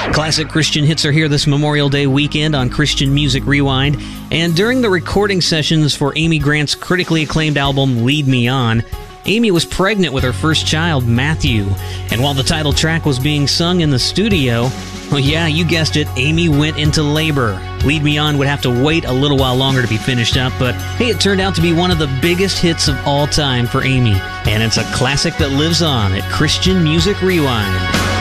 Classic Christian hits are here this Memorial Day weekend on Christian Music Rewind. And during the recording sessions for Amy Grant's critically acclaimed album Lead Me On, Amy was pregnant with her first child, Matthew. And while the title track was being sung in the studio, well, yeah, you guessed it, Amy went into labor. Lead Me On would have to wait a little while longer to be finished up, but hey, it turned out to be one of the biggest hits of all time for Amy. And it's a classic that lives on at Christian Music Rewind.